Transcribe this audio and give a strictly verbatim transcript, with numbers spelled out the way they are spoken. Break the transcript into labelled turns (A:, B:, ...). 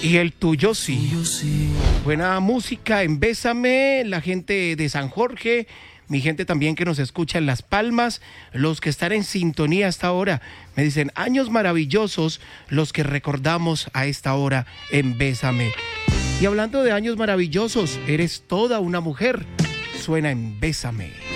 A: Y el tuyo sí. Buena música en Bésame, la gente de San Jorge, mi gente también que nos escucha en Las Palmas, los que están en sintonía hasta ahora, me dicen años maravillosos los que recordamos a esta hora en Bésame. Y hablando de años maravillosos, eres toda una mujer, suena en Bésame.